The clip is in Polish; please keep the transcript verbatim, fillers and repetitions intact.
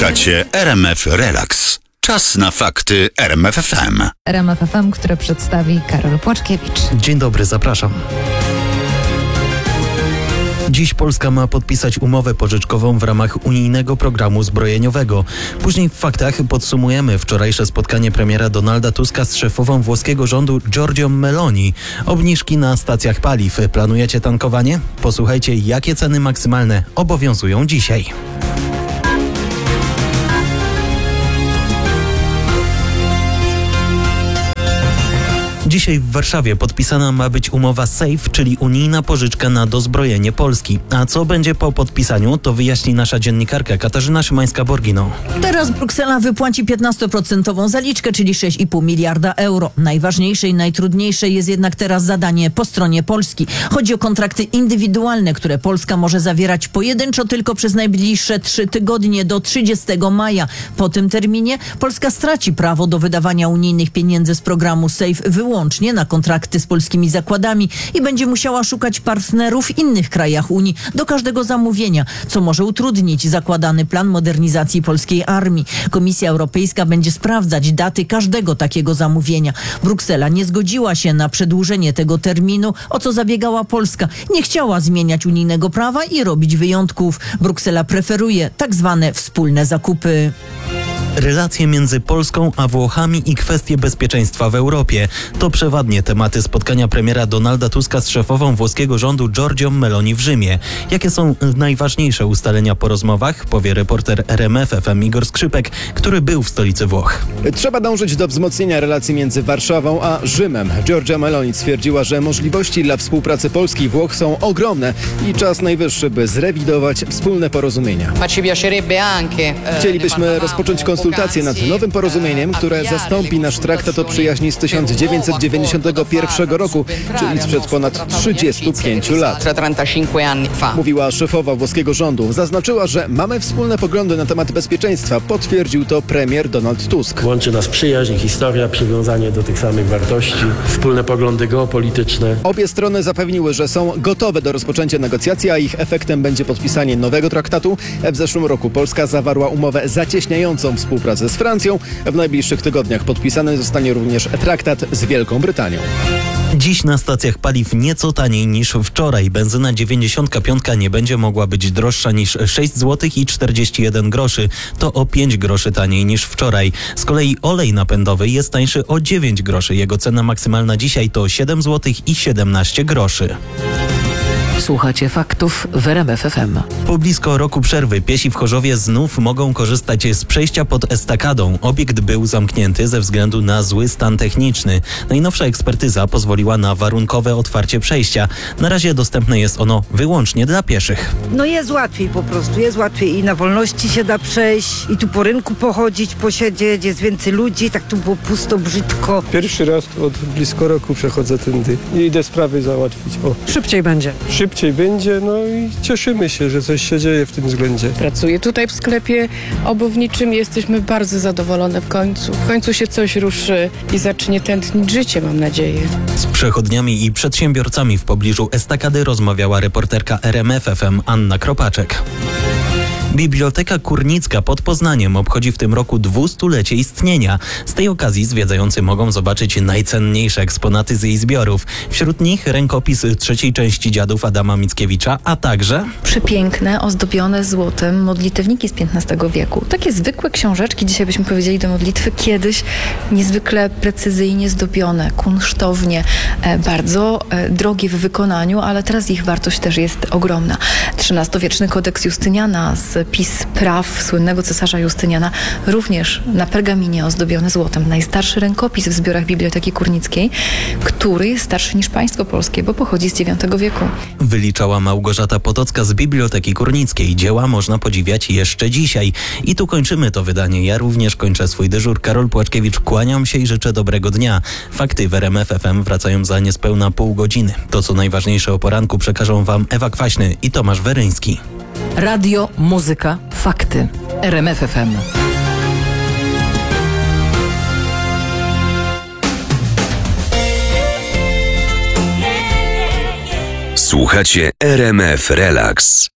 Słuchacie R M F Relax. Czas na fakty R M F F M. R M F F M, które przedstawi Karol Płaczkiewicz. Dzień dobry, zapraszam. Dziś Polska ma podpisać umowę pożyczkową w ramach unijnego programu zbrojeniowego. Później w faktach podsumujemy wczorajsze spotkanie premiera Donalda Tuska z szefową włoskiego rządu Giorgią Meloni. Obniżki na stacjach paliw. Planujecie tankowanie? Posłuchajcie, jakie ceny maksymalne obowiązują dzisiaj. Dzisiaj w Warszawie podpisana ma być umowa SAFE, czyli unijna pożyczka na dozbrojenie Polski. A co będzie po podpisaniu, to wyjaśni nasza dziennikarka Katarzyna Szymańska-Borgino. Teraz Bruksela wypłaci piętnastoprocentową zaliczkę, czyli sześć i pół miliarda euro. Najważniejsze i najtrudniejsze jest jednak teraz zadanie po stronie Polski. Chodzi o kontrakty indywidualne, które Polska może zawierać pojedynczo tylko przez najbliższe trzy tygodnie do trzydziestego maja. Po tym terminie Polska straci prawo do wydawania unijnych pieniędzy z programu SAFE wyłącznie na kontrakty z polskimi zakładami i będzie musiała szukać partnerów w innych krajach Unii do każdego zamówienia, co może utrudnić zakładany plan modernizacji polskiej armii. Komisja Europejska będzie sprawdzać daty każdego takiego zamówienia. Bruksela nie zgodziła się na przedłużenie tego terminu, o co zabiegała Polska. Nie chciała zmieniać unijnego prawa i robić wyjątków. Bruksela preferuje tak zwane wspólne zakupy. Relacje między Polską a Włochami i kwestie bezpieczeństwa w Europie. To przeważnie tematy spotkania premiera Donalda Tuska z szefową włoskiego rządu Giorgią Meloni w Rzymie. Jakie są najważniejsze ustalenia po rozmowach, powie reporter R M F F M Igor Skrzypek, który był w stolicy Włoch. Trzeba dążyć do wzmocnienia relacji między Warszawą a Rzymem. Giorgia Meloni stwierdziła, że możliwości dla współpracy Polski i Włoch są ogromne i czas najwyższy, by zrewidować wspólne porozumienia. Chcielibyśmy rozpocząć konsultacje nad nowym porozumieniem, które zastąpi nasz traktat o przyjaźni z tysiąc dziewięćset dziewięćdziesiątego pierwszego roku, czyli sprzed ponad trzydziestu pięciu lat. Mówiła szefowa włoskiego rządu. Zaznaczyła, że mamy wspólne poglądy na temat bezpieczeństwa. Potwierdził to premier Donald Tusk. Łączy nas przyjaźń, historia, przywiązanie do tych samych wartości, wspólne poglądy geopolityczne. Obie strony zapewniły, że są gotowe do rozpoczęcia negocjacji, a ich efektem będzie podpisanie nowego traktatu. W zeszłym roku Polska zawarła umowę zacieśniającą współpracę z Francją. W najbliższych tygodniach podpisany zostanie również traktat z Wielką Brytanią. Dziś na stacjach paliw nieco taniej niż wczoraj. Benzyna dziewięćdziesiątka piątka nie będzie mogła być droższa niż sześć złotych i czterdzieści jeden groszy. To o pięć groszy taniej niż wczoraj. Z kolei olej napędowy jest tańszy o dziewięć groszy. Jego cena maksymalna dzisiaj to siedem złotych i siedemnaście groszy. Słuchacie faktów w R M F F M. Po blisko roku przerwy piesi w Chorzowie znów mogą korzystać z przejścia pod estakadą. Obiekt był zamknięty ze względu na zły stan techniczny. Najnowsza ekspertyza pozwoliła na warunkowe otwarcie przejścia. Na razie dostępne jest ono wyłącznie dla pieszych. No jest łatwiej po prostu, jest łatwiej i na wolności się da przejść i tu po rynku pochodzić, posiedzieć, jest więcej ludzi, tak tu było pusto, brzydko. Pierwszy raz od blisko roku przechodzę tędy i idę sprawy załatwić. O. Szybciej będzie. Szybciej będzie, no i cieszymy się, że coś się dzieje w tym względzie. Pracuję tutaj w sklepie obuwniczym i jesteśmy bardzo zadowolone w końcu. W końcu się coś ruszy i zacznie tętnić życie, mam nadzieję. Z przechodniami i przedsiębiorcami w pobliżu estakady rozmawiała reporterka R M F F M Anna Kropaczek. Biblioteka Kurnicka pod Poznaniem obchodzi w tym roku dwustulecie istnienia. Z tej okazji zwiedzający mogą zobaczyć najcenniejsze eksponaty z jej zbiorów. Wśród nich rękopis trzeciej części Dziadów Adama Mickiewicza, a także przepiękne, ozdobione złotem modlitewniki z piętnastego wieku. Takie zwykłe książeczki, dzisiaj byśmy powiedzieli do modlitwy, kiedyś niezwykle precyzyjnie zdobione, kunsztownie, e, bardzo e, drogie w wykonaniu, ale teraz ich wartość też jest ogromna. trzynastowieczny kodeks Justyniana z pis praw słynnego cesarza Justyniana, również na pergaminie ozdobiony złotem. Najstarszy rękopis w zbiorach Biblioteki Kurnickiej, który jest starszy niż państwo polskie, bo pochodzi z dziewiątego wieku. Wyliczała Małgorzata Potocka z Biblioteki Kurnickiej. Dzieła można podziwiać jeszcze dzisiaj. I tu kończymy to wydanie. Ja również kończę swój dyżur. Karol Płaczkiewicz, kłaniam się i życzę dobrego dnia. Fakty w R M F F M wracają za niespełna pół godziny. To, co najważniejsze o poranku, przekażą wam Ewa Kwaśny i Tomasz Weryński. Radio, muzyka, fakty. R M F F M. Słuchacie R M F Relax.